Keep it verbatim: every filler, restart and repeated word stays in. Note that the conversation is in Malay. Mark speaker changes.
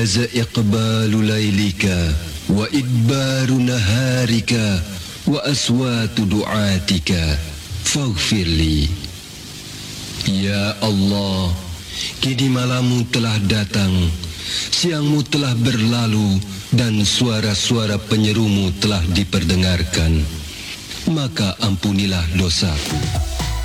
Speaker 1: jaza iqbalu laylika wa idbaru naharika wa aswatu du'atika faghfirli. Ya Allah, kini malammu telah datang, siangmu telah berlalu, dan suara-suara penyerumu telah diperdengarkan. Maka ampunilah dosaku.